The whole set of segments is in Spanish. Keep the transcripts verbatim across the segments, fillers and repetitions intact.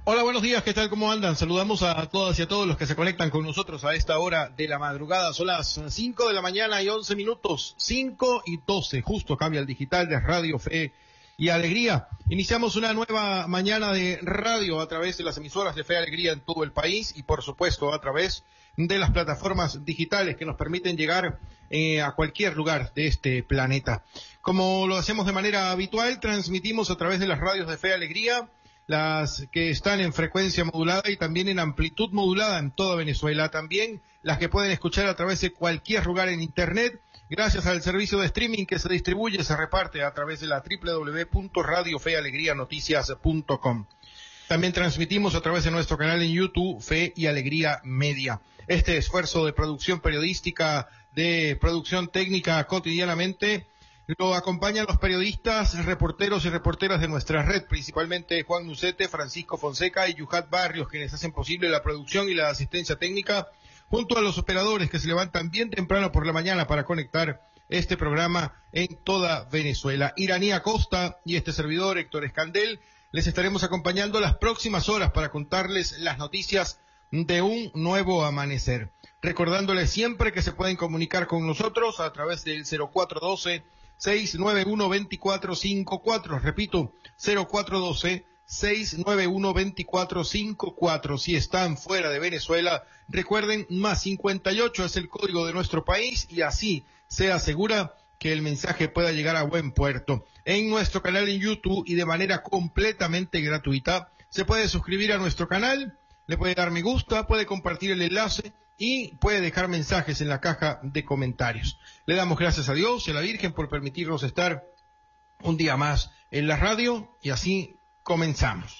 Hola, buenos días, ¿qué tal? ¿Cómo andan? Saludamos a todas y a todos los que se conectan con nosotros a esta hora de la madrugada. Son las cinco de la mañana y once minutos, cinco y doce, justo cambia el digital de Radio Fe y Alegría. Iniciamos una nueva mañana de radio a través de las emisoras de Fe y Alegría en todo el país y por supuesto a través de las plataformas digitales que nos permiten llegar eh, a cualquier lugar de este planeta. Como lo hacemos de manera habitual, transmitimos a través de las radios de Fe y Alegría, las que están en frecuencia modulada y también en amplitud modulada en toda Venezuela, también las que pueden escuchar a través de cualquier lugar en internet, gracias al servicio de streaming que se distribuye, se reparte a través de la doble u doble u doble u punto radio fe alegría noticias punto com. También transmitimos a través de nuestro canal en YouTube, Fe y Alegría Media. Este esfuerzo de producción periodística, de producción técnica cotidianamente, lo acompañan los periodistas, reporteros y reporteras de nuestra red, principalmente Juan Nucete, Francisco Fonseca y Yuhat Barrios, quienes hacen posible la producción y la asistencia técnica, junto a los operadores que se levantan bien temprano por la mañana para conectar este programa en toda Venezuela. Iraní Acosta y este servidor, Héctor Escandel, les estaremos acompañando las próximas horas para contarles las noticias de un nuevo amanecer. Recordándoles siempre que se pueden comunicar con nosotros a través del cero cuatro uno dos, seis nueve uno, dos cuatro cinco cuatro, repito, cero cuatro uno dos, seis nueve uno, dos cuatro cinco cuatro. Si están fuera de Venezuela, recuerden, más cincuenta y ocho es el código de nuestro país y así se asegura que el mensaje pueda llegar a buen puerto. En nuestro canal en YouTube y de manera completamente gratuita, se puede suscribir a nuestro canal, le puede dar me gusta, puede compartir el enlace y puede dejar mensajes en la caja de comentarios. Le damos gracias a Dios y a la Virgen por permitirnos estar un día más en la radio y así comenzamos.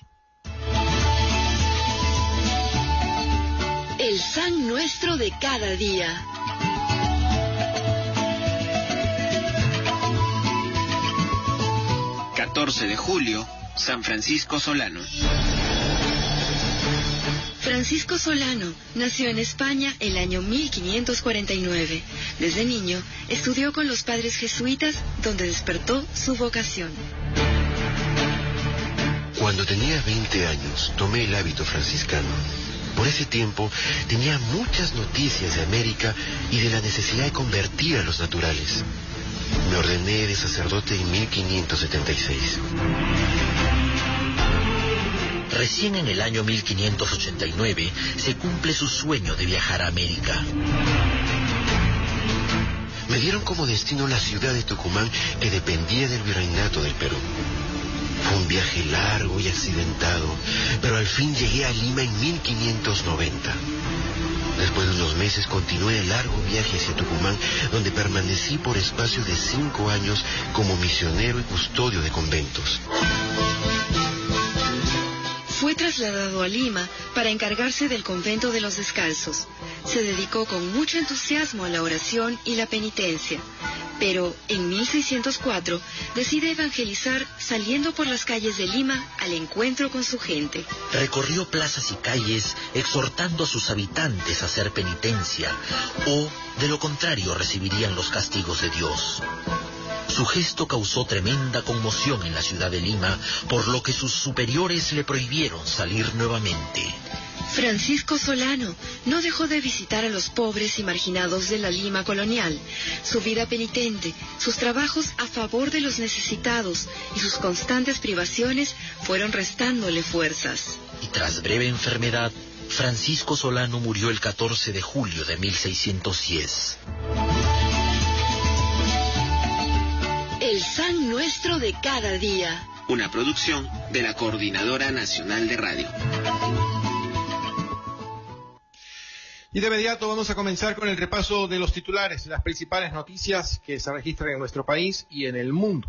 El San Nuestro de cada día. catorce de julio, San Francisco Solano. Francisco Solano nació en España el año mil quinientos cuarenta y nueve. Desde niño estudió con los padres jesuitas, donde despertó su vocación. Cuando tenía veinte años, tomé el hábito franciscano. Por ese tiempo tenía muchas noticias de América y de la necesidad de convertir a los naturales. Me ordené de sacerdote en mil quinientos setenta y seis. Recién en el año mil quinientos ochenta y nueve se cumple su sueño de viajar a América. Me dieron como destino la ciudad de Tucumán, que dependía del virreinato del Perú. Fue un viaje largo y accidentado, pero al fin llegué a Lima en mil quinientos noventa. Después de unos meses continué el largo viaje hacia Tucumán, donde permanecí por espacio de cinco años como misionero y custodio de conventos. Fue trasladado a Lima para encargarse del convento de los descalzos. Se dedicó con mucho entusiasmo a la oración y la penitencia. Pero en mil seiscientos cuatro decide evangelizar saliendo por las calles de Lima al encuentro con su gente. Recorrió plazas y calles exhortando a sus habitantes a hacer penitencia o, de lo contrario, recibirían los castigos de Dios. Su gesto causó tremenda conmoción en la ciudad de Lima, por lo que sus superiores le prohibieron salir nuevamente. Francisco Solano no dejó de visitar a los pobres y marginados de la Lima colonial. Su vida penitente, sus trabajos a favor de los necesitados y sus constantes privaciones fueron restándole fuerzas. Y tras breve enfermedad, Francisco Solano murió el catorce de julio de mil seiscientos diez. El San Nuestro de cada día. Una producción de la Coordinadora Nacional de Radio. Y de inmediato vamos a comenzar con el repaso de los titulares, las principales noticias que se registran en nuestro país y en el mundo.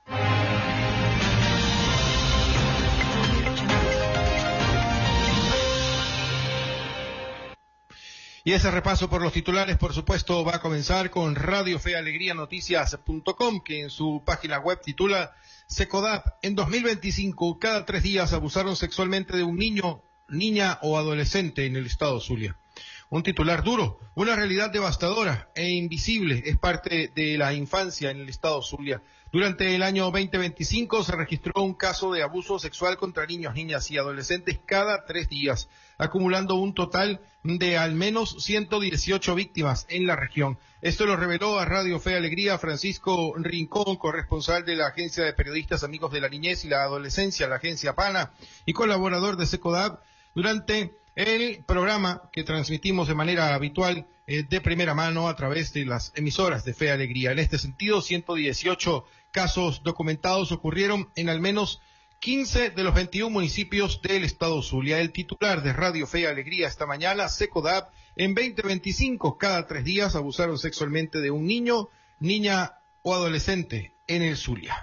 Y ese repaso por los titulares, por supuesto, va a comenzar con Radio Fe Alegría Noticias punto com, que en su página web titula Secodap. En dos mil veinticinco, cada tres días abusaron sexualmente de un niño, niña o adolescente en el estado Zulia. Un titular duro, una realidad devastadora e invisible es parte de la infancia en el estado Zulia. Durante el año veinte veinticinco se registró un caso de abuso sexual contra niños, niñas y adolescentes cada tres días, acumulando un total de al menos ciento dieciocho víctimas en la región. Esto lo reveló a Radio Fe y Alegría Francisco Rincón, corresponsal de la Agencia de Periodistas Amigos de la Niñez y la Adolescencia, la Agencia PANA, y colaborador de SECODAP, durante el programa que transmitimos de manera habitual eh, de primera mano a través de las emisoras de Fe y Alegría. En este sentido, ciento dieciocho casos documentados ocurrieron en al menos quince de los veintiún municipios del estado Zulia. El titular de Radio Fe y Alegría esta mañana, SECODAP, en veinte veinticinco, cada tres días abusaron sexualmente de un niño, niña o adolescente en el Zulia.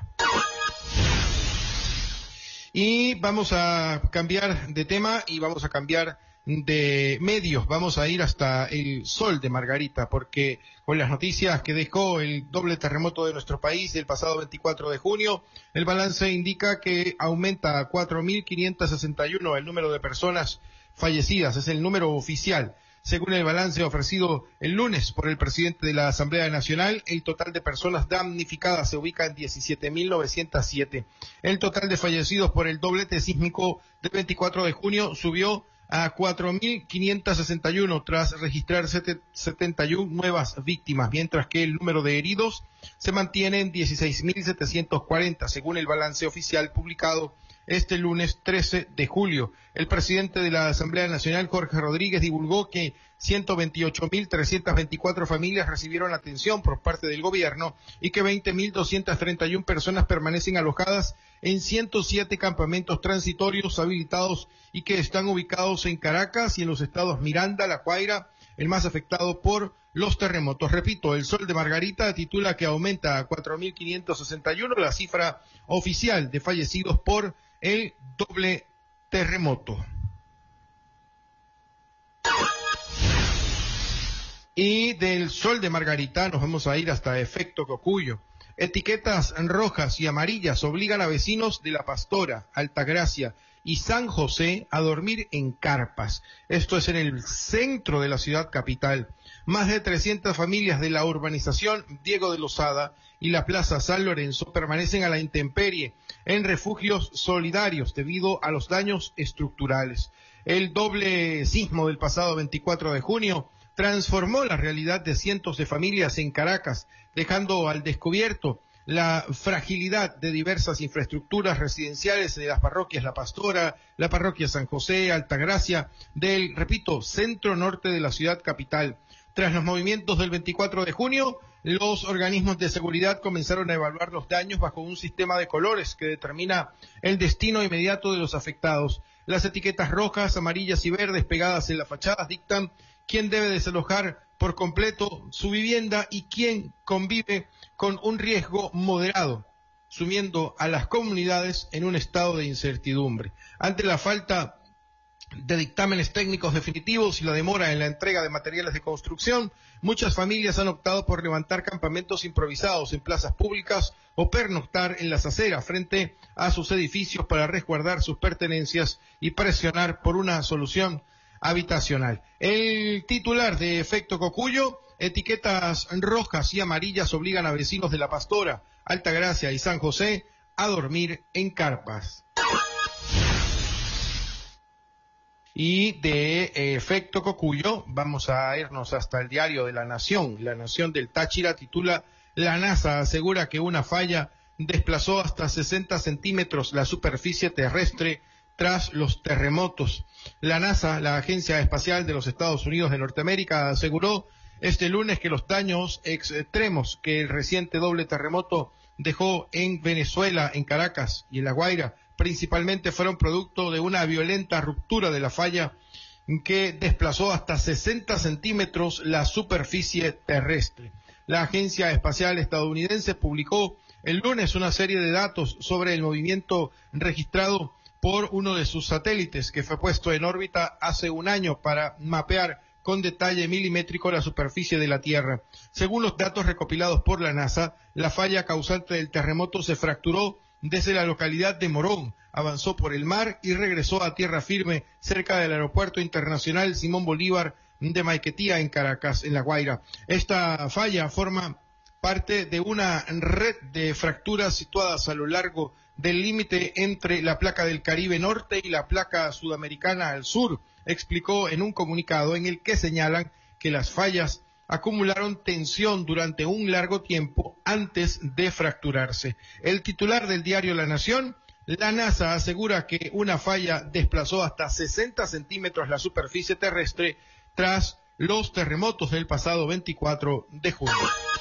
Y vamos a cambiar de tema y vamos a cambiar de medios. Vamos a ir hasta el Sol de Margarita, porque con las noticias que dejó el doble terremoto de nuestro país el pasado veinticuatro de junio, el balance indica que aumenta a cuatro mil quinientos sesenta y uno el número de personas fallecidas. Es el número oficial. Según el balance ofrecido el lunes por el presidente de la Asamblea Nacional, el total de personas damnificadas se ubica en diecisiete mil novecientos siete. El total de fallecidos por el doblete sísmico del veinticuatro de junio subió a cuatro mil quinientos sesenta y uno tras registrar setenta y una nuevas víctimas, mientras que el número de heridos se mantiene en dieciséis mil setecientos cuarenta, según el balance oficial publicado este lunes trece de julio. El presidente de la Asamblea Nacional, Jorge Rodríguez, divulgó que ciento veintiocho mil trescientas veinticuatro familias recibieron atención por parte del gobierno y que veinte mil doscientas treinta y una personas permanecen alojadas en ciento siete campamentos transitorios habilitados y que están ubicados en Caracas y en los estados Miranda, La Guaira, el más afectado por los terremotos. Repito, el Sol de Margarita titula que aumenta a cuatro mil quinientos sesenta y uno la cifra oficial de fallecidos por el doble terremoto. Y del Sol de Margarita nos vamos a ir hasta Efecto Cocuyo. Etiquetas rojas y amarillas obligan a vecinos de La Pastora, Altagracia y San José a dormir en carpas. Esto es en el centro de la ciudad capital. Más de trescientas familias de la urbanización Diego de Lozada y la Plaza San Lorenzo permanecen a la intemperie en refugios solidarios debido a los daños estructurales. El doble sismo del pasado veinticuatro de junio transformó la realidad de cientos de familias en Caracas, dejando al descubierto la fragilidad de diversas infraestructuras residenciales de las parroquias La Pastora, la parroquia San José, Altagracia, del, repito, centro norte de la ciudad capital. Tras los movimientos del veinticuatro de junio, los organismos de seguridad comenzaron a evaluar los daños bajo un sistema de colores que determina el destino inmediato de los afectados. Las etiquetas rojas, amarillas y verdes pegadas en las fachadas dictan quién debe desalojar por completo su vivienda y quién convive con un riesgo moderado, sumiendo a las comunidades en un estado de incertidumbre. Ante la falta de dictámenes técnicos definitivos y la demora en la entrega de materiales de construcción, muchas familias han optado por levantar campamentos improvisados en plazas públicas o pernoctar en las aceras frente a sus edificios para resguardar sus pertenencias y presionar por una solución habitacional. El titular de Efecto Cocuyo: etiquetas rojas y amarillas obligan a vecinos de La Pastora, Altagracia y San José a dormir en carpas. Y de eh, Efecto Cocuyo vamos a irnos hasta el diario de La Nación. La Nación del Táchira titula: la NASA asegura que una falla desplazó hasta sesenta centímetros la superficie terrestre tras los terremotos. La NASA, la Agencia Espacial de los Estados Unidos de Norteamérica, aseguró este lunes que los daños extremos que el reciente doble terremoto dejó en Venezuela, en Caracas y en La Guaira, principalmente fueron producto de una violenta ruptura de la falla que desplazó hasta sesenta centímetros la superficie terrestre. La Agencia Espacial Estadounidense publicó el lunes una serie de datos sobre el movimiento registrado por uno de sus satélites que fue puesto en órbita hace un año para mapear con detalle milimétrico la superficie de la Tierra. Según los datos recopilados por la NASA, la falla causante del terremoto se fracturó desde la localidad de Morón, avanzó por el mar y regresó a tierra firme cerca del Aeropuerto Internacional Simón Bolívar de Maiquetía en Caracas, en La Guaira. Esta falla forma parte de una red de fracturas situadas a lo largo del límite entre la placa del Caribe Norte y la placa sudamericana al sur, explicó en un comunicado en el que señalan que las fallas acumularon tensión durante un largo tiempo antes de fracturarse. El titular del diario La Nación: la NASA asegura que una falla desplazó hasta sesenta centímetros la superficie terrestre tras los terremotos del pasado veinticuatro de junio.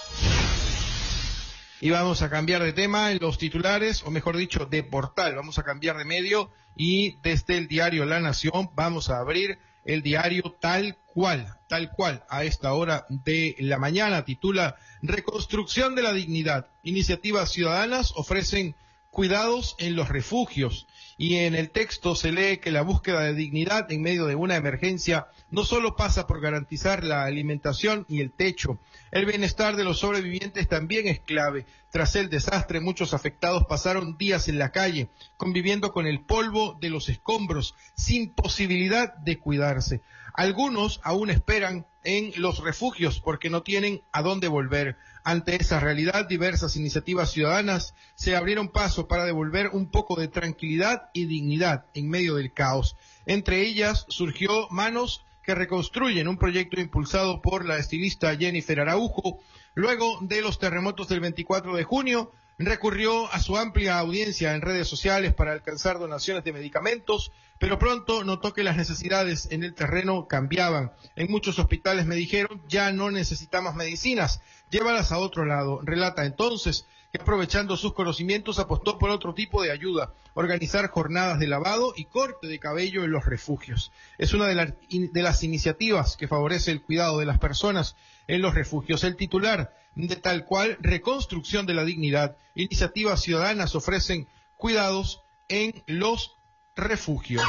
Y vamos a cambiar de tema en los titulares, o mejor dicho, de portal. Vamos a cambiar de medio y desde el diario La Nación vamos a abrir el diario Tal Cual, tal cual, a esta hora de la mañana. Titula: Reconstrucción de la dignidad. Iniciativas ciudadanas ofrecen cuidados en los refugios. Y en el texto se lee que la búsqueda de dignidad en medio de una emergencia no solo pasa por garantizar la alimentación y el techo. El bienestar de los sobrevivientes también es clave. Tras el desastre, muchos afectados pasaron días en la calle, conviviendo con el polvo de los escombros, sin posibilidad de cuidarse. Algunos aún esperan en los refugios porque no tienen a dónde volver. Ante esa realidad, diversas iniciativas ciudadanas se abrieron paso para devolver un poco de tranquilidad y dignidad en medio del caos. Entre ellas surgió Manos que Reconstruyen, un proyecto impulsado por la estilista Jennifer Araujo. Luego de los terremotos del veinticuatro de junio, recurrió a su amplia audiencia en redes sociales para alcanzar donaciones de medicamentos, pero pronto notó que las necesidades en el terreno cambiaban. En muchos hospitales me dijeron: ya no necesitamos medicinas, llévalas a otro lado. Relata entonces que, aprovechando sus conocimientos, apostó por otro tipo de ayuda: organizar jornadas de lavado y corte de cabello en los refugios. Es una de, la, de las iniciativas que favorece el cuidado de las personas en los refugios. El titular de Tal Cual: Reconstrucción de la dignidad. Iniciativas ciudadanas ofrecen cuidados en los refugios.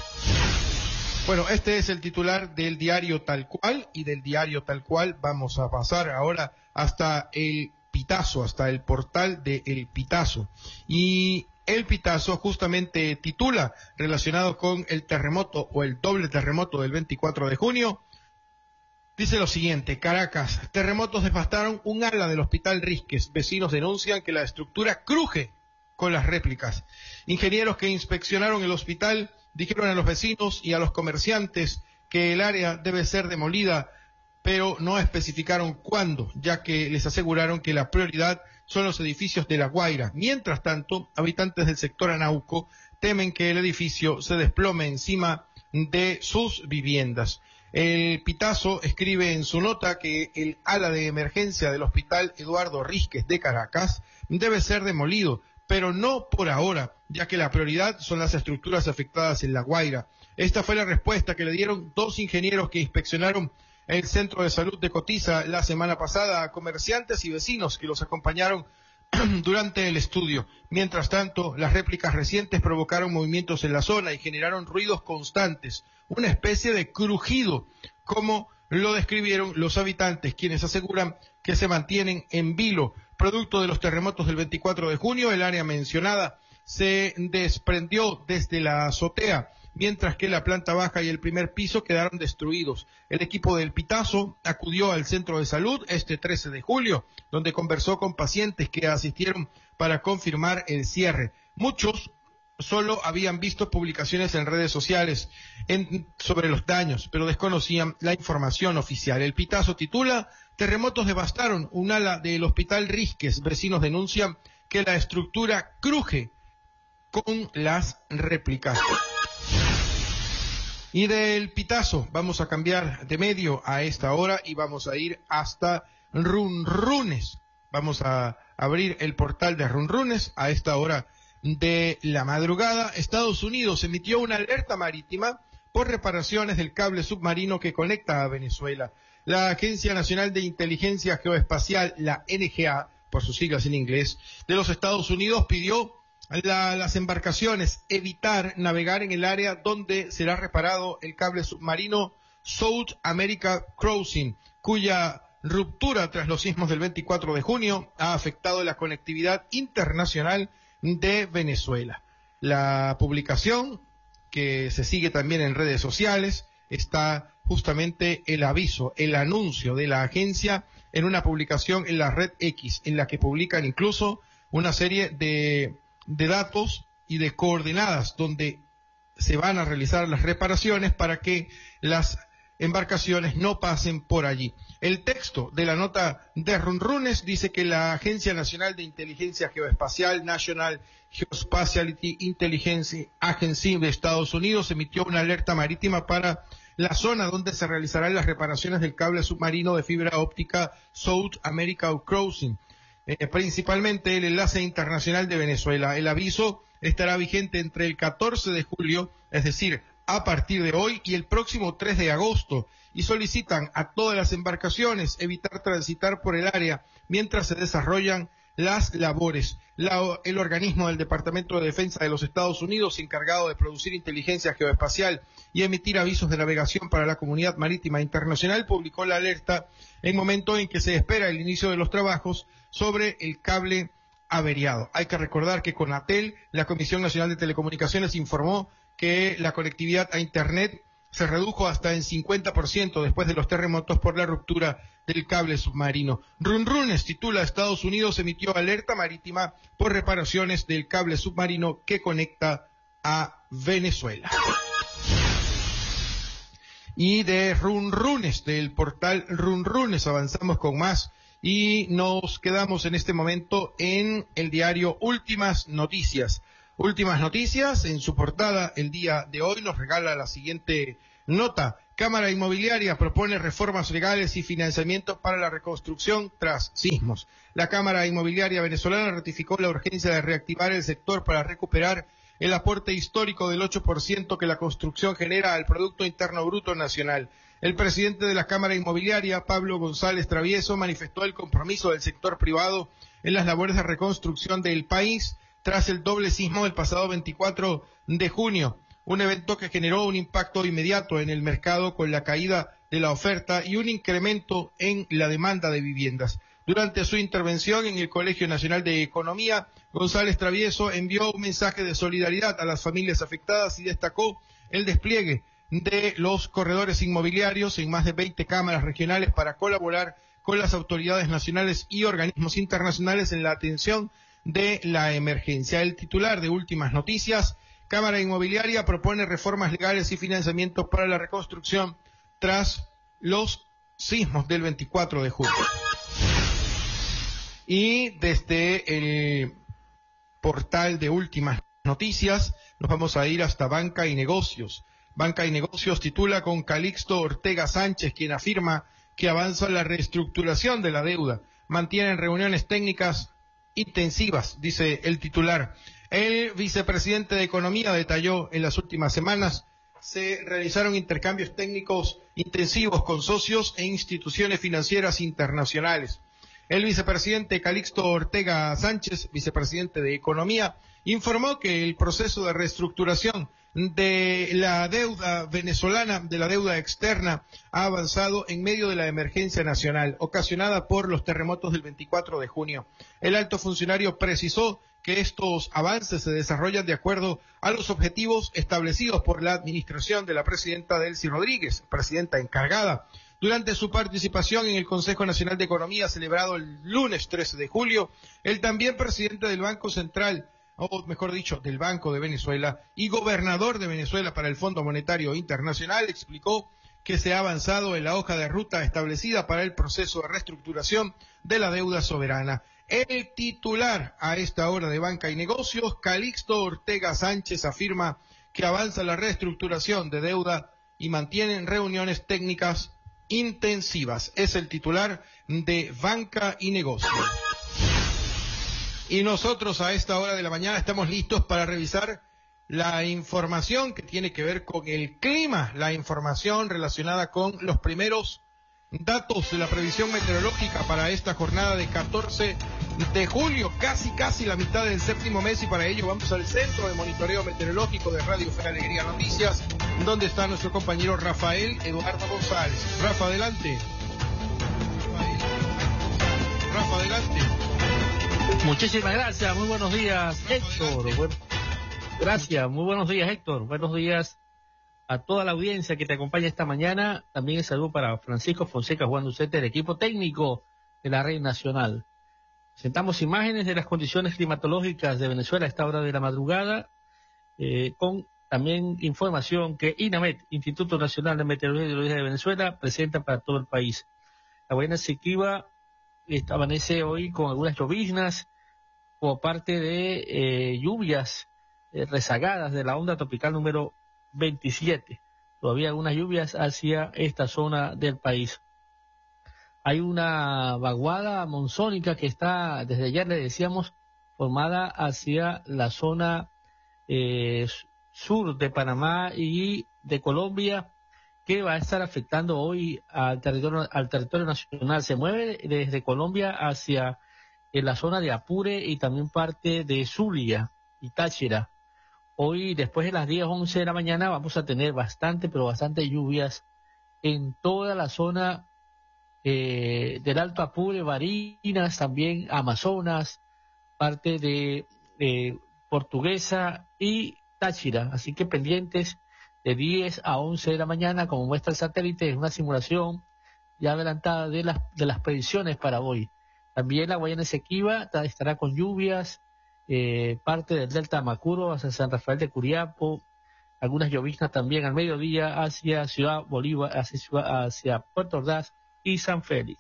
Bueno, este es el titular del diario Tal Cual, y del diario Tal Cual vamos a pasar ahora hasta el Pitazo, hasta el portal de El Pitazo. Y El Pitazo justamente titula, relacionado con el terremoto o el doble terremoto del veinticuatro de junio, dice lo siguiente: Caracas, terremotos devastaron un ala del Hospital Risques. Vecinos denuncian que la estructura cruje con las réplicas. Ingenieros que inspeccionaron el hospital dijeron a los vecinos y a los comerciantes que el área debe ser demolida, pero no especificaron cuándo, ya que les aseguraron que la prioridad son los edificios de La Guaira. Mientras tanto, habitantes del sector Anauco temen que el edificio se desplome encima de sus viviendas. El Pitazo escribe en su nota que el ala de emergencia del Hospital Eduardo Risques de Caracas debe ser demolido, pero no por ahora, ya que la prioridad son las estructuras afectadas en La Guaira. Esta fue la respuesta que le dieron dos ingenieros que inspeccionaron el centro de salud de Cotiza la semana pasada a comerciantes y vecinos que los acompañaron durante el estudio. Mientras tanto, las réplicas recientes provocaron movimientos en la zona y generaron ruidos constantes, una especie de crujido, como lo describieron los habitantes, quienes aseguran que se mantienen en vilo. Producto de los terremotos del veinticuatro de junio, el área mencionada se desprendió desde la azotea, mientras que la planta baja y el primer piso quedaron destruidos. El equipo del Pitazo acudió al centro de salud este trece de julio, donde conversó con pacientes que asistieron para confirmar el cierre. Muchos solo habían visto publicaciones en redes sociales en, sobre los daños, pero desconocían la información oficial. El Pitazo titula: Terremotos devastaron un ala del Hospital Risques. Vecinos denuncian que la estructura cruje con las réplicas. Y del Pitazo vamos a cambiar de medio a esta hora y vamos a ir hasta Runrunes. Vamos a abrir el portal de Runrunes a esta hora de la madrugada. Estados Unidos emitió una alerta marítima por reparaciones del cable submarino que conecta a Venezuela. La Agencia Nacional de Inteligencia Geoespacial, la N G A, por sus siglas en inglés, de los Estados Unidos pidió a las embarcaciones evitar navegar en el área donde será reparado el cable submarino South America Crossing, cuya ruptura tras los sismos del veinticuatro de junio ha afectado la conectividad internacional de Venezuela. La publicación, que se sigue también en redes sociales, está justamente el aviso, el anuncio de la agencia en una publicación en la red X, en la que publican incluso una serie de, de datos y de coordenadas donde se van a realizar las reparaciones para que las embarcaciones no pasen por allí. El texto de la nota de Runrunes dice que la Agencia Nacional de Inteligencia Geoespacial, National Geospatial Intelligence Agency de Estados Unidos, emitió una alerta marítima para la zona donde se realizarán las reparaciones del cable submarino de fibra óptica South America Crossing, eh, principalmente el enlace internacional de Venezuela. El aviso estará vigente entre el catorce de julio, es decir, a partir de hoy, y el próximo tres de agosto, y solicitan a todas las embarcaciones evitar transitar por el área mientras se desarrollan las labores. La, el organismo del Departamento de Defensa de los Estados Unidos, encargado de producir inteligencia geoespacial y emitir avisos de navegación para la comunidad marítima internacional, publicó la alerta en momento en que se espera el inicio de los trabajos sobre el cable averiado. Hay que recordar que Conatel, la Comisión Nacional de Telecomunicaciones, informó que la conectividad a Internet se redujo hasta en cincuenta por ciento después de los terremotos por la ruptura del cable submarino. Runrunes titula: Estados Unidos emitió alerta marítima por reparaciones del cable submarino que conecta a Venezuela. Y de Runrunes, del portal Runrunes, avanzamos con más y nos quedamos en este momento en el diario Últimas Noticias. Últimas Noticias, en su portada el día de hoy, nos regala la siguiente nota. Cámara Inmobiliaria propone reformas legales y financiamiento para la reconstrucción tras sismos. La Cámara Inmobiliaria venezolana ratificó la urgencia de reactivar el sector para recuperar el aporte histórico del ocho por ciento que la construcción genera al Producto Interno Bruto Nacional. El presidente de la Cámara Inmobiliaria, Pablo González Travieso, manifestó el compromiso del sector privado en las labores de reconstrucción del país tras el doble sismo del pasado veinticuatro de junio, un evento que generó un impacto inmediato en el mercado con la caída de la oferta y un incremento en la demanda de viviendas. Durante su intervención en el Colegio Nacional de Economía, González Travieso envió un mensaje de solidaridad a las familias afectadas y destacó el despliegue de los corredores inmobiliarios en más de veinte cámaras regionales para colaborar con las autoridades nacionales y organismos internacionales en la atención de la emergencia. El titular de Últimas Noticias: Cámara Inmobiliaria propone reformas legales y financiamiento para la reconstrucción tras los sismos del veinticuatro de julio. Y desde el portal de Últimas Noticias nos vamos a ir hasta Banca y Negocios. Banca y Negocios titula con Calixto Ortega Sánchez, quien afirma que avanza la reestructuración de la deuda. Mantienen reuniones técnicas intensivas, dice el titular. El vicepresidente de Economía detalló: en las últimas semanas se realizaron intercambios técnicos intensivos con socios e instituciones financieras internacionales. El vicepresidente Calixto Ortega Sánchez, vicepresidente de Economía, informó que el proceso de reestructuración de la deuda venezolana, de la deuda externa, ha avanzado en medio de la emergencia nacional ocasionada por los terremotos del veinticuatro de junio. El alto funcionario precisó que estos avances se desarrollan de acuerdo a los objetivos establecidos por la administración de la presidenta Delcy Rodríguez, presidenta encargada. Durante su participación en el Consejo Nacional de Economía celebrado el lunes trece de julio, el también presidente del Banco Central, o mejor dicho, del Banco de Venezuela, y gobernador de Venezuela para el Fondo Monetario Internacional, explicó que se ha avanzado en la hoja de ruta establecida para el proceso de reestructuración de la deuda soberana. El titular a esta hora de Banca y Negocios, Calixto Ortega Sánchez, afirma que avanza la reestructuración de deuda y mantienen reuniones técnicas intensivas. Es el titular de Banca y Negocios. Y nosotros a esta hora de la mañana estamos listos para revisar la información que tiene que ver con el clima, la información relacionada con los primeros datos de la previsión meteorológica para esta jornada de catorce de julio, casi casi la mitad del séptimo mes, y para ello vamos al Centro de Monitoreo Meteorológico de Radio Fe Alegría Noticias, donde está nuestro compañero Rafael Eduardo González. Rafa, adelante. Rafa, adelante. Muchísimas gracias, muy buenos días, Héctor. Bueno, gracias, muy buenos días, Héctor. Buenos días a toda la audiencia que te acompaña esta mañana. También el saludo para Francisco Fonseca, Juan Ducete, el equipo técnico de la Red Nacional. Presentamos imágenes de las condiciones climatológicas de Venezuela a esta hora de la madrugada, eh, con también información que INAMET, Instituto Nacional de Meteorología y Hidrología de Venezuela, presenta para todo el país. La Guayana Esequiba amanece hoy con algunas lloviznas por parte de eh, lluvias eh, rezagadas de la onda tropical número veintisiete. Todavía algunas lluvias hacia esta zona del país. Hay una vaguada monzónica que está, desde ayer le decíamos, formada hacia la zona eh, sur de Panamá y de Colombia, que va a estar afectando hoy al territorio, al territorio nacional. Se mueve desde Colombia hacia en la zona de Apure y también parte de Zulia y Táchira. Hoy, después de las diez, once de la mañana, vamos a tener bastante, pero bastante lluvias en toda la zona eh, del Alto Apure, Barinas, también Amazonas, parte de eh, Portuguesa y Táchira. Así que pendientes de diez a once de la mañana, como muestra el satélite, es una simulación ya adelantada de las, de las predicciones para hoy. También la Guayana Esequiba estará con lluvias, eh, parte del Delta Macuro hacia San Rafael de Curiapo, algunas lloviznas también al mediodía hacia Ciudad Bolívar, hacia, Ciudad, hacia Puerto Ordaz y San Félix.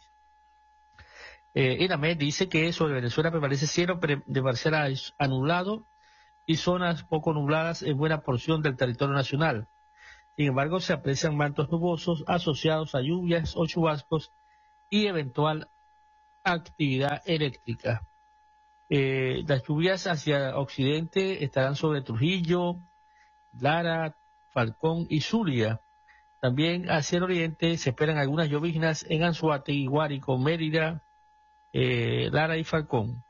Eh, INAMED dice que sobre Venezuela prevalece cielo de parcial anulado y zonas poco nubladas en buena porción del territorio nacional. Sin embargo, se aprecian mantos nubosos asociados a lluvias o chubascos y eventual actividad eléctrica. Eh, las lluvias hacia occidente estarán sobre Trujillo, Lara, Falcón y Zulia. También hacia el oriente se esperan algunas lloviznas en Anzoátegui, Guárico, Mérida, eh, Lara y Falcón.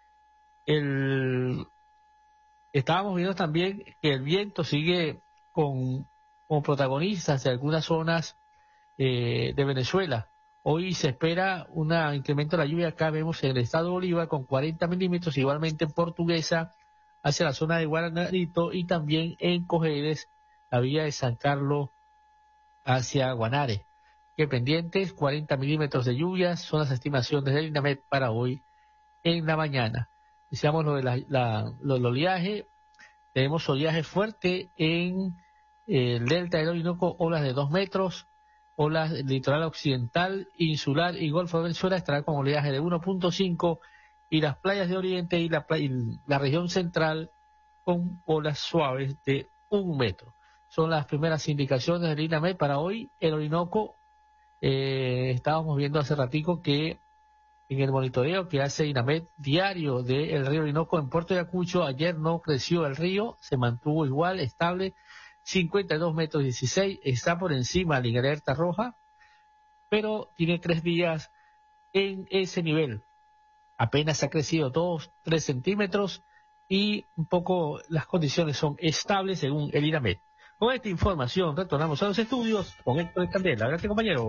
El... Estábamos viendo también que el viento sigue con, como protagonistas de algunas zonas eh, de Venezuela. Hoy se espera un incremento de la lluvia. Acá vemos en el estado de Bolívar con cuarenta milímetros, igualmente en Portuguesa, hacia la zona de Guanarito y también en Cojedes, la vía de San Carlos hacia Guanare. Que pendientes, cuarenta milímetros de lluvias son las estimaciones del INAMED para hoy en la mañana. Decíamos lo de la, la, lo, el oleaje. Tenemos oleaje fuerte en eh, el delta del Orinoco, olas de dos metros. Olas del litoral occidental, insular y Golfo de Venezuela estará con oleaje de uno punto cinco, y las playas de Oriente y la, y la región central con olas suaves de un metro. Son las primeras indicaciones del INAMED para hoy. El Orinoco, eh, estábamos viendo hace ratico que en el monitoreo que hace INAMED diario del río Orinoco en Puerto Ayacucho, ayer no creció el río, se mantuvo igual, estable, cincuenta y dos metros dieciséis, está por encima de la alerta roja, pero tiene tres días en ese nivel. Apenas ha crecido dos, tres centímetros y un poco las condiciones son estables según el INAMED. Con esta información retornamos a los estudios con Héctor Candela. Gracias, compañero.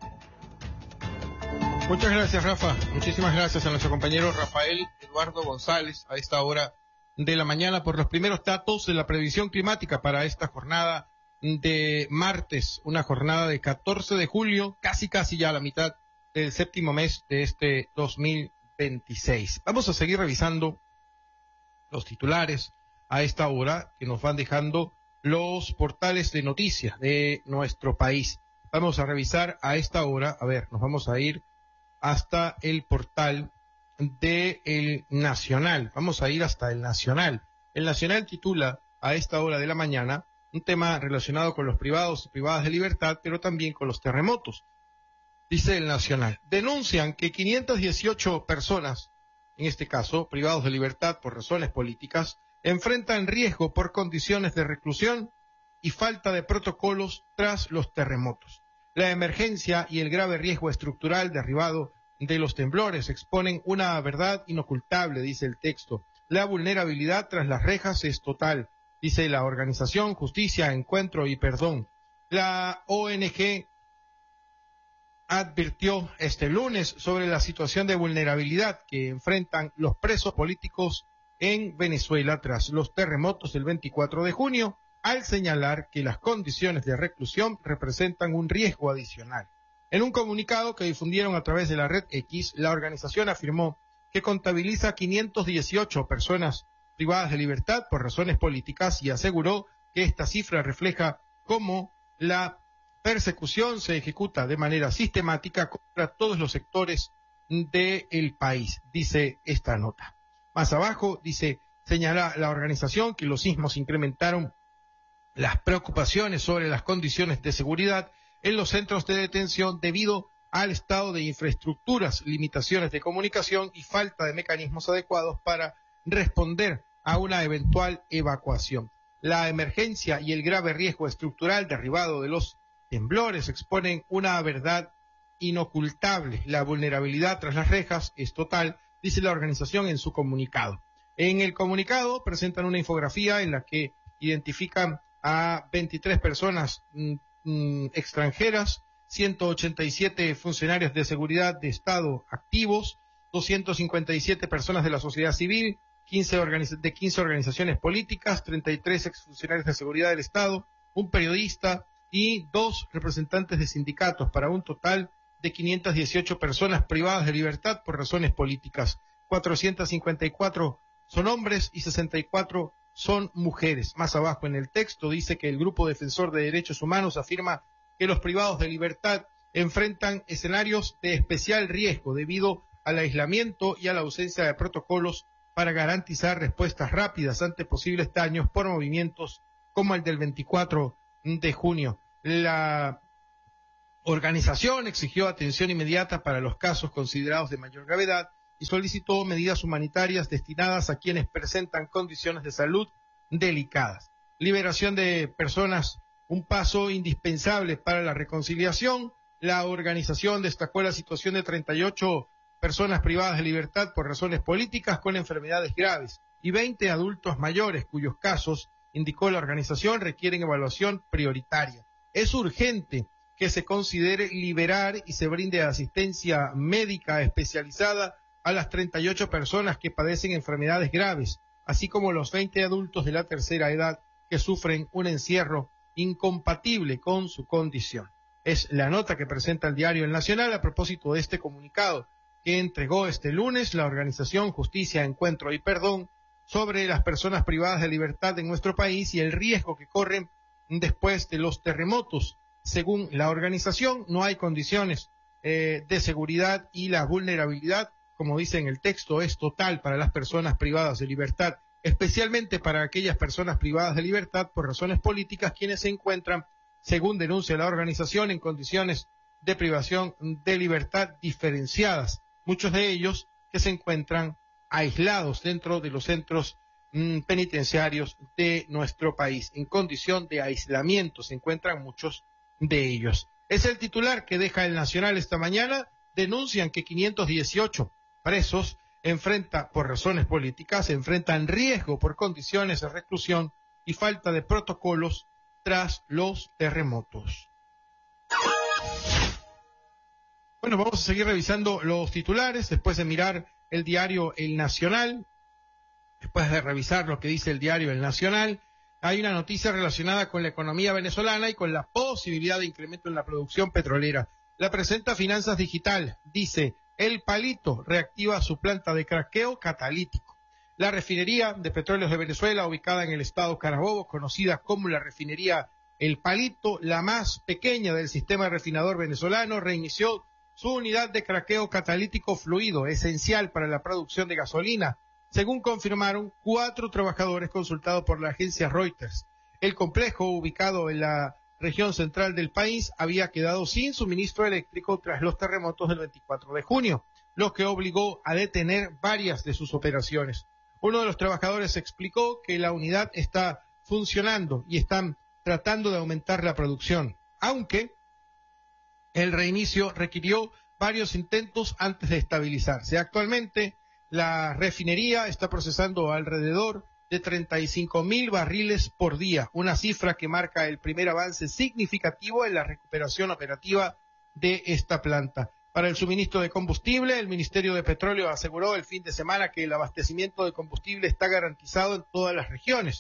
Muchas gracias, Rafa. Muchísimas gracias a nuestro compañero Rafael Eduardo González a esta hora de la mañana por los primeros datos de la previsión climática para esta jornada de martes, una jornada de catorce de julio, casi casi ya a la mitad del séptimo mes de este dos mil veintiséis. Vamos a seguir revisando los titulares a esta hora que nos van dejando los portales de noticias de nuestro país. Vamos a revisar a esta hora, a ver, nos vamos a ir hasta el portal de El Nacional. Vamos a ir hasta El Nacional. El Nacional titula a esta hora de la mañana un tema relacionado con los privados y privadas de libertad, pero también con los terremotos. Dice El Nacional, denuncian que quinientas dieciocho personas, en este caso privados de libertad por razones políticas, enfrentan riesgo por condiciones de reclusión y falta de protocolos tras los terremotos. La emergencia y el grave riesgo estructural derivado de los temblores exponen una verdad inocultable, dice el texto. La vulnerabilidad tras las rejas es total, dice la organización Justicia, Encuentro y Perdón. La O N G advirtió este lunes sobre la situación de vulnerabilidad que enfrentan los presos políticos en Venezuela tras los terremotos del veinticuatro de junio, al señalar que las condiciones de reclusión representan un riesgo adicional. En un comunicado que difundieron a través de la red X, la organización afirmó que contabiliza quinientas dieciocho personas privadas de libertad por razones políticas y aseguró que esta cifra refleja cómo la persecución se ejecuta de manera sistemática contra todos los sectores del país, dice esta nota. Más abajo dice, señala la organización que los sismos incrementaron las preocupaciones sobre las condiciones de seguridad en los centros de detención debido al estado de infraestructuras, limitaciones de comunicación y falta de mecanismos adecuados para responder a una eventual evacuación. La emergencia y el grave riesgo estructural derivado de los temblores exponen una verdad inocultable. La vulnerabilidad tras las rejas es total, dice la organización en su comunicado. En el comunicado presentan una infografía en la que identifican a veintitrés personas mm, mm, extranjeras, ciento ochenta y siete funcionarios de seguridad de Estado activos, doscientas cincuenta y siete personas de la sociedad civil, quince organiz- de quince organizaciones políticas, treinta y tres exfuncionarios de seguridad del Estado, un periodista y dos representantes de sindicatos, para un total de quinientas dieciocho personas privadas de libertad por razones políticas. cuatrocientas cincuenta y cuatro son hombres y sesenta y cuatro son mujeres. Más abajo en el texto dice que el Grupo Defensor de Derechos Humanos afirma que los privados de libertad enfrentan escenarios de especial riesgo debido al aislamiento y a la ausencia de protocolos para garantizar respuestas rápidas ante posibles daños por movimientos como el del veinticuatro de junio. La organización exigió atención inmediata para los casos considerados de mayor gravedad y solicitó medidas humanitarias destinadas a quienes presentan condiciones de salud delicadas. Liberación de personas, un paso indispensable para la reconciliación. La organización destacó la situación de treinta y ocho personas privadas de libertad por razones políticas con enfermedades graves y veinte adultos mayores cuyos casos, indicó la organización, requieren evaluación prioritaria. Es urgente que se considere liberar y se brinde asistencia médica especializada a las treinta y ocho personas que padecen enfermedades graves, así como los veinte adultos de la tercera edad que sufren un encierro incompatible con su condición. Es la nota que presenta el diario El Nacional a propósito de este comunicado que entregó este lunes la organización Justicia, Encuentro y Perdón sobre las personas privadas de libertad en nuestro país y el riesgo que corren después de los terremotos. Según la organización, no hay condiciones eh, de seguridad y la vulnerabilidad, como dice en el texto, es total para las personas privadas de libertad, especialmente para aquellas personas privadas de libertad por razones políticas quienes se encuentran, según denuncia la organización, en condiciones de privación de libertad diferenciadas, muchos de ellos que se encuentran aislados dentro de los centros mm, penitenciarios de nuestro país. En condición de aislamiento se encuentran muchos de ellos. Es el titular que deja El Nacional esta mañana. Denuncian que quinientos dieciocho presos enfrenta por razones políticas, enfrentan riesgo por condiciones de reclusión y falta de protocolos tras los terremotos. Bueno, vamos a seguir revisando los titulares después de mirar el diario El Nacional. Después de revisar lo que dice el diario El Nacional, hay una noticia relacionada con la economía venezolana y con la posibilidad de incremento en la producción petrolera. La presenta Finanzas Digital. Dice, El Palito reactiva su planta de craqueo catalítico. La refinería de petróleos de Venezuela, ubicada en el estado Carabobo, conocida como la refinería El Palito, la más pequeña del sistema refinador venezolano, reinició su unidad de craqueo catalítico fluido, esencial para la producción de gasolina, según confirmaron cuatro trabajadores consultados por la agencia Reuters. El complejo, ubicado en la región central del país, había quedado sin suministro eléctrico tras los terremotos del veinticuatro de junio, lo que obligó a detener varias de sus operaciones. Uno de los trabajadores explicó que la unidad está funcionando y están tratando de aumentar la producción, aunque el reinicio requirió varios intentos antes de estabilizarse. Actualmente, la refinería está procesando alrededor de treinta y cinco mil barriles por día, una cifra que marca el primer avance significativo en la recuperación operativa de esta planta. Para el suministro de combustible, el Ministerio de Petróleo aseguró el fin de semana que el abastecimiento de combustible está garantizado en todas las regiones.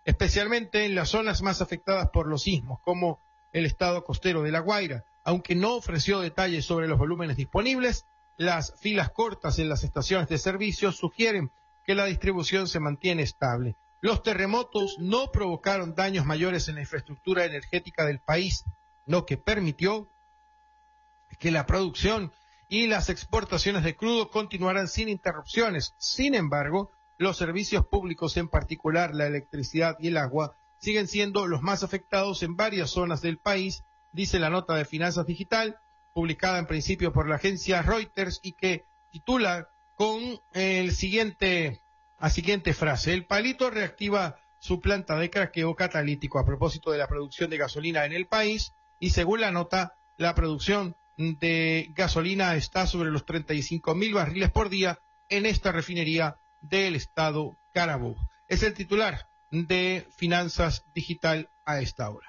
especialmente en las zonas más afectadas por los sismos, como el estado costero de La Guaira. Aunque no ofreció detalles sobre los volúmenes disponibles, las filas cortas en las estaciones de servicio sugieren que la distribución se mantiene estable. Los terremotos no provocaron daños mayores en la infraestructura energética del país, lo que permitió que la producción y las exportaciones de crudo continuaran sin interrupciones. Sin embargo, los servicios públicos, en particular la electricidad y el agua, siguen siendo los más afectados en varias zonas del país, dice la nota de Finanzas Digital, publicada en principio por la agencia Reuters y que titula con el siguiente, la siguiente frase: el Palito reactiva su planta de craqueo catalítico a propósito de la producción de gasolina en el país, y según la nota, la producción de gasolina está sobre los treinta y cinco mil barriles por día en esta refinería del estado Carabobo. Es el titular de Finanzas Digital a esta hora.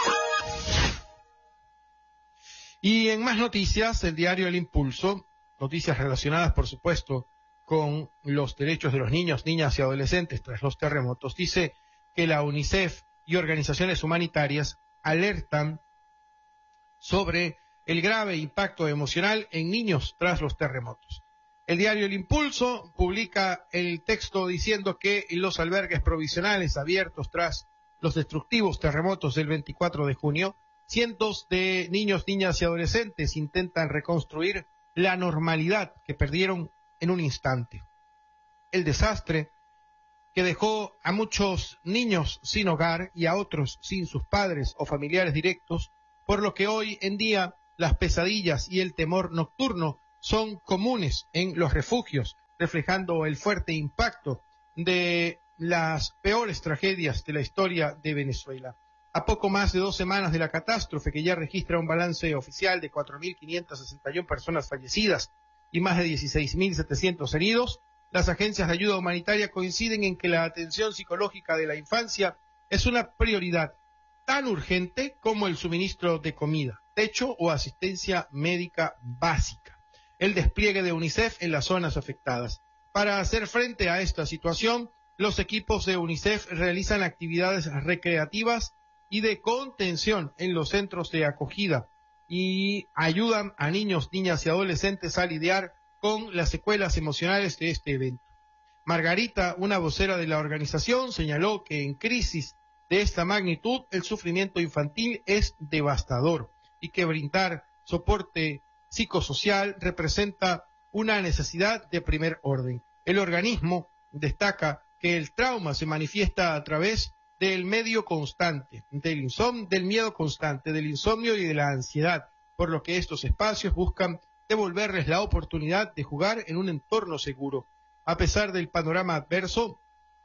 Y en más noticias, el diario El Impulso, noticias relacionadas, por supuesto, con los derechos de los niños, niñas y adolescentes tras los terremotos, dice que la UNICEF y organizaciones humanitarias alertan sobre el grave impacto emocional en niños tras los terremotos. El diario El Impulso publica el texto diciendo que los albergues provisionales abiertos tras los destructivos terremotos del veinticuatro de junio, cientos de niños, niñas y adolescentes intentan reconstruir la normalidad que perdieron en un instante. El desastre que dejó a muchos niños sin hogar y a otros sin sus padres o familiares directos, por lo que hoy en día las pesadillas y el temor nocturno son comunes en los refugios, reflejando el fuerte impacto de las peores tragedias de la historia de Venezuela. A poco más de dos semanas de la catástrofe, que ya registra un balance oficial de cuatro mil quinientas sesenta y una personas fallecidas y más de dieciséis mil setecientos heridos, las agencias de ayuda humanitaria coinciden en que la atención psicológica de la infancia es una prioridad tan urgente como el suministro de comida, techo o asistencia médica básica. El despliegue de UNICEF en las zonas afectadas. Para hacer frente a esta situación, los equipos de UNICEF realizan actividades recreativas y de contención en los centros de acogida y ayudan a niños, niñas y adolescentes a lidiar con las secuelas emocionales de este evento. Margarita, una vocera de la organización, señaló que en crisis de esta magnitud el sufrimiento infantil es devastador y que brindar soporte psicosocial representa una necesidad de primer orden. El organismo destaca que el trauma se manifiesta a través del medio constante, del insom- del miedo constante, del insomnio y de la ansiedad, por lo que estos espacios buscan devolverles la oportunidad de jugar en un entorno seguro. A pesar del panorama adverso,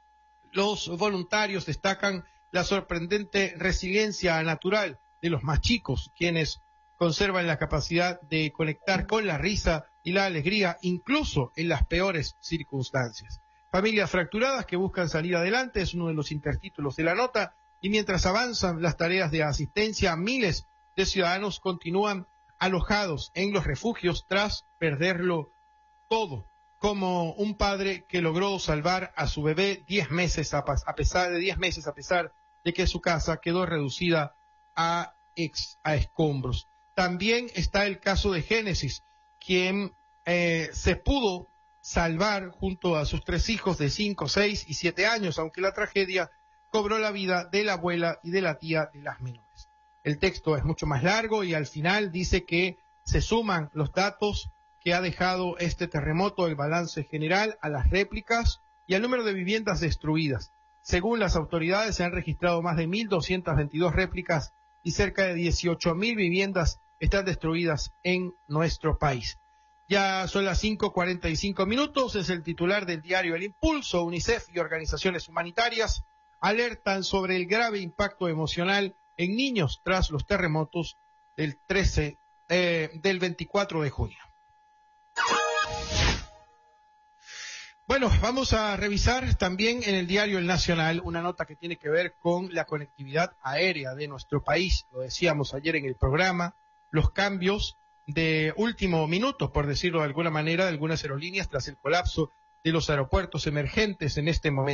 los voluntarios destacan la sorprendente resiliencia natural de los más chicos, quienes conservan la capacidad de conectar con la risa y la alegría, incluso en las peores circunstancias. Familias fracturadas que buscan salir adelante es uno de los intertítulos de la nota, y mientras avanzan las tareas de asistencia, miles de ciudadanos continúan alojados en los refugios tras perderlo todo, como un padre que logró salvar a su bebé diez meses a, a pesar de diez meses a pesar de que su casa quedó reducida a, ex, a escombros. También está el caso de Génesis, quien eh, se pudo salvar junto a sus tres hijos de cinco, seis y siete años, aunque la tragedia cobró la vida de la abuela y de la tía de las menores. El texto es mucho más largo y al final dice que se suman los datos que ha dejado este terremoto, el balance general, a las réplicas y al número de viviendas destruidas. Según las autoridades, se han registrado más de mil doscientas veintidós réplicas y cerca de dieciocho mil viviendas están destruidas en nuestro país. Ya son las cinco cuarenta y cinco minutos, es el titular del diario El Impulso. UNICEF y organizaciones humanitarias alertan sobre el grave impacto emocional en niños tras los terremotos del trece, eh, del veinticuatro de junio. Bueno, vamos a revisar también en el diario El Nacional una nota que tiene que ver con la conectividad aérea de nuestro país. Lo decíamos ayer en el programa, los cambios de último minuto, por decirlo de alguna manera, de algunas aerolíneas tras el colapso de los aeropuertos emergentes en este momento.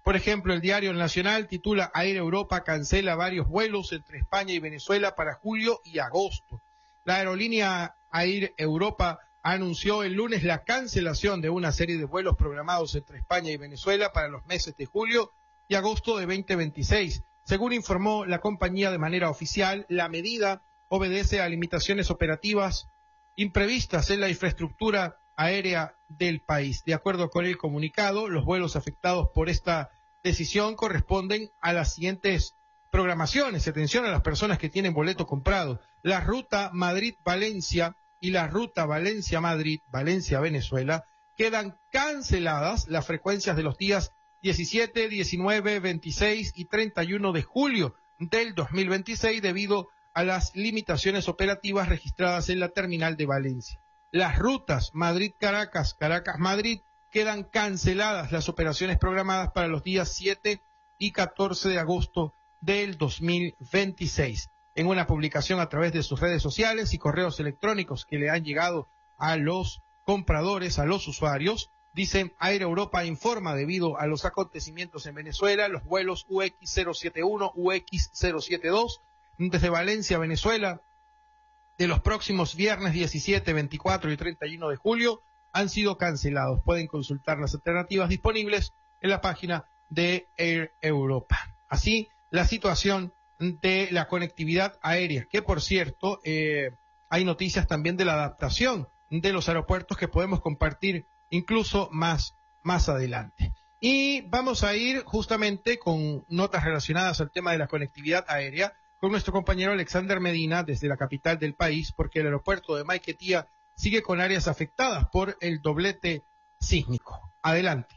Por ejemplo, el diario El Nacional titula Air Europa cancela varios vuelos entre España y Venezuela para julio y agosto. La aerolínea Air Europa anunció el lunes la cancelación de una serie de vuelos programados entre España y Venezuela para los meses de julio y agosto de veinte veintiséis. Según informó la compañía de manera oficial, la medida obedece a limitaciones operativas imprevistas en la infraestructura aérea del país. De acuerdo con el comunicado, los vuelos afectados por esta decisión corresponden a las siguientes programaciones. Atención a las personas que tienen boleto comprado. La ruta Madrid-Valencia y la ruta Valencia-Madrid, Valencia-Venezuela, quedan canceladas las frecuencias de los días diecisiete, diecinueve, veintiséis y treinta y uno de julio del dos mil veintiséis debido a las limitaciones operativas registradas en la terminal de Valencia. Las rutas Madrid-Caracas, Caracas-Madrid quedan canceladas las operaciones programadas para los días siete y catorce de agosto del dos mil veintiséis. En una publicación a través de sus redes sociales y correos electrónicos que le han llegado a los compradores, a los usuarios, dicen Air Europa informa debido a los acontecimientos en Venezuela, los vuelos U X cero siete uno, U X cero siete dos, desde Valencia, Venezuela, de los próximos viernes diecisiete, veinticuatro y treinta y uno de julio, han sido cancelados. Pueden consultar las alternativas disponibles en la página de Air Europa. Así, la situación de la conectividad aérea, que por cierto, eh, hay noticias también de la adaptación de los aeropuertos que podemos compartir incluso más, más adelante. Y vamos a ir justamente con notas relacionadas al tema de la conectividad aérea con nuestro compañero Alexander Medina desde la capital del país, porque el aeropuerto de Maiquetía sigue con áreas afectadas por el doblete sísmico. Adelante.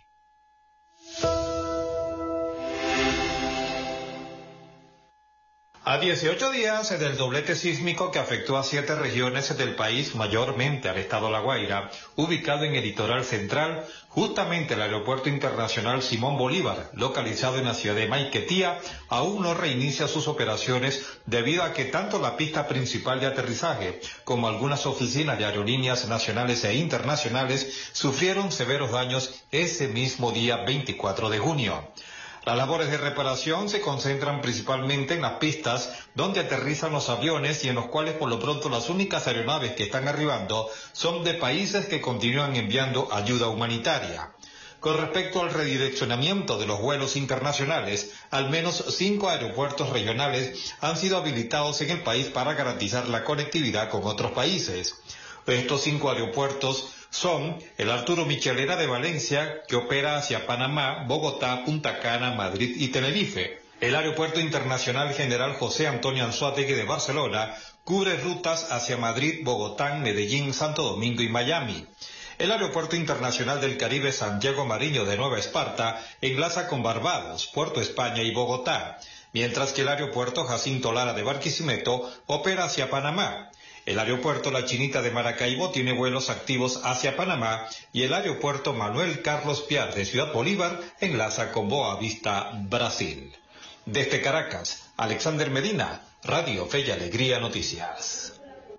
A dieciocho días del doblete sísmico que afectó a siete regiones del país, mayormente al estado La Guaira, ubicado en el litoral central, justamente el Aeropuerto Internacional Simón Bolívar, localizado en la ciudad de Maiquetía, aún no reinicia sus operaciones debido a que tanto la pista principal de aterrizaje como algunas oficinas de aerolíneas nacionales e internacionales sufrieron severos daños ese mismo día veinticuatro de junio. Las labores de reparación se concentran principalmente en las pistas donde aterrizan los aviones y en los cuales por lo pronto las únicas aeronaves que están arribando son de países que continúan enviando ayuda humanitaria. Con respecto al redireccionamiento de los vuelos internacionales, al menos cinco aeropuertos regionales han sido habilitados en el país para garantizar la conectividad con otros países. Estos cinco aeropuertos son el Arturo Michelena de Valencia, que opera hacia Panamá, Bogotá, Punta Cana, Madrid y Tenerife. El Aeropuerto Internacional General José Antonio Anzoátegui de Barcelona cubre rutas hacia Madrid, Bogotá, Medellín, Santo Domingo y Miami. El Aeropuerto Internacional del Caribe Santiago Mariño de Nueva Esparta enlaza con Barbados, Puerto España y Bogotá, mientras que el Aeropuerto Jacinto Lara de Barquisimeto opera hacia Panamá. El aeropuerto La Chinita de Maracaibo tiene vuelos activos hacia Panamá y el aeropuerto Manuel Carlos Piar de Ciudad Bolívar enlaza con Boa Vista, Brasil. Desde Caracas, Alexander Medina, Radio Fe y Alegría Noticias.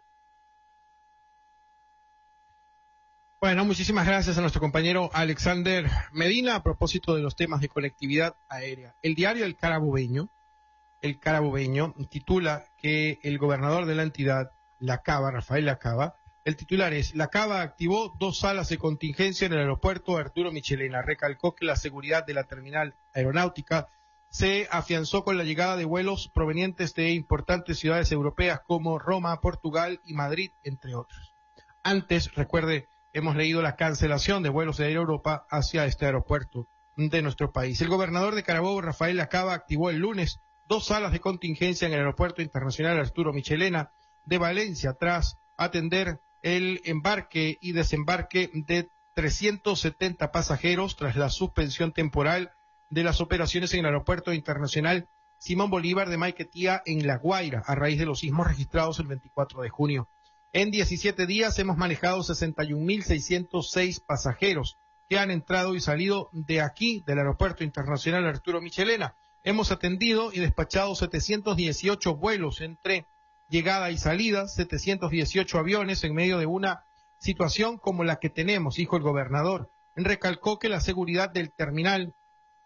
Bueno, muchísimas gracias a nuestro compañero Alexander Medina a propósito de los temas de conectividad aérea. El diario El Carabobeño, El Carabobeño titula que el gobernador de la entidad, La Cava, Rafael La Cava, el titular es: La Cava activó dos salas de contingencia en el aeropuerto Arturo Michelena. Recalcó que la seguridad de la terminal aeronáutica se afianzó con la llegada de vuelos provenientes de importantes ciudades europeas como Roma, Portugal y Madrid, entre otros. Antes, recuerde, hemos leído la cancelación de vuelos de Air Europa hacia este aeropuerto de nuestro país. El gobernador de Carabobo, Rafael La Cava, activó el lunes dos salas de contingencia en el aeropuerto internacional Arturo Michelena de Valencia tras atender el embarque y desembarque de trescientos setenta pasajeros tras la suspensión temporal de las operaciones en el aeropuerto internacional Simón Bolívar de Maiquetía en La Guaira a raíz de los sismos registrados el veinticuatro de junio. En diecisiete días hemos manejado sesenta y un mil seiscientos seis pasajeros que han entrado y salido de aquí, del aeropuerto internacional Arturo Michelena. Hemos atendido y despachado setecientos dieciocho vuelos entre llegada y salida, setecientos dieciocho aviones en medio de una situación como la que tenemos, dijo el gobernador. Recalcó que la seguridad del terminal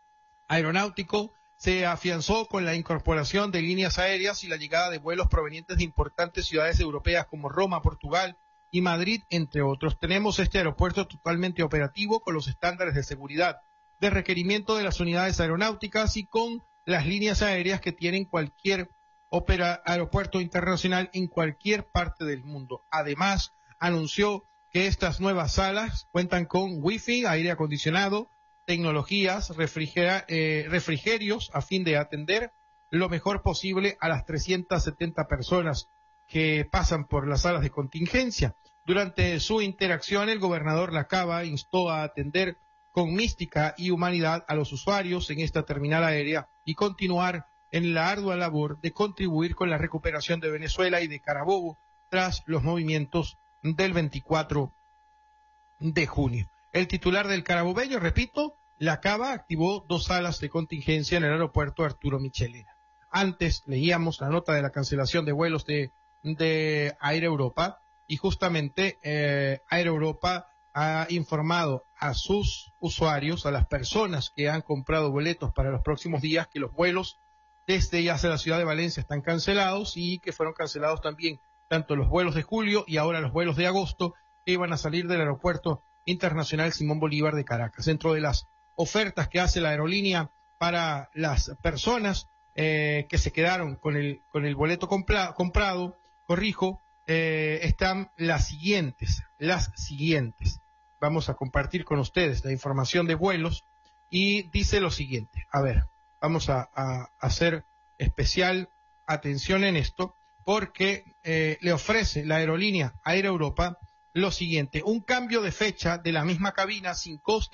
aeronáutico se afianzó con la incorporación de líneas aéreas y la llegada de vuelos provenientes de importantes ciudades europeas como Roma, Portugal y Madrid, entre otros. Tenemos este aeropuerto totalmente operativo con los estándares de seguridad, de requerimiento de las unidades aeronáuticas y con las líneas aéreas que tienen cualquier opera, aeropuerto internacional en cualquier parte del mundo. Además, anunció que estas nuevas salas cuentan con wifi, aire acondicionado, tecnologías, refrigera, eh, refrigerios a fin de atender lo mejor posible a las trescientas setenta personas que pasan por las salas de contingencia. Durante su interacción, el gobernador Lacaba instó a atender con mística y humanidad a los usuarios en esta terminal aérea y continuar en la ardua labor de contribuir con la recuperación de Venezuela y de Carabobo tras los movimientos del veinticuatro de junio. El titular del carabobeño, repito, Lacaba activó dos salas de contingencia en el aeropuerto Arturo Michelena. Antes leíamos la nota de la cancelación de vuelos de, de Air Europa y justamente eh, Air Europa ha informado a sus usuarios, a las personas que han comprado boletos para los próximos días, que los vuelos desde y hacia la ciudad de Valencia están cancelados y que fueron cancelados también tanto los vuelos de julio y ahora los vuelos de agosto que iban a salir del aeropuerto internacional Simón Bolívar de Caracas. Dentro de las ofertas que hace la aerolínea para las personas eh, que se quedaron con el con el boleto compra, comprado, corrijo, eh, están las siguientes, las siguientes. Vamos a compartir con ustedes la información de vuelos y dice lo siguiente. A ver, vamos a, a hacer especial atención en esto porque eh, le ofrece la aerolínea Air Europa lo siguiente: un cambio de fecha de la misma cabina sin coste